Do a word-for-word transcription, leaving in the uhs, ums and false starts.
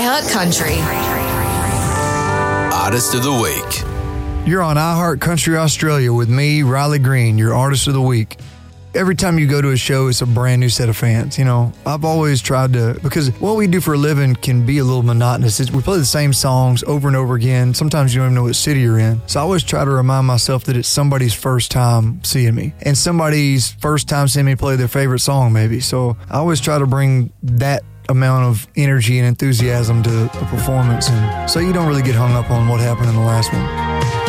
iHeart Country. Artist of the Week. You're on iHeart Country Australia with me, Riley Green, your Artist of the Week. Every time you go to a show, it's a brand new set of fans. You know, I've always tried to, because what we do for a living can be a little monotonous. It's, we play the same songs over and over again. Sometimes you don't even know what city you're in. So I always try to remind myself that it's somebody's first time seeing me and somebody's first time seeing me play their favorite song maybe. So I always try to bring that amount of energy and enthusiasm to a performance, and so you don't really get hung up on what happened in the last one.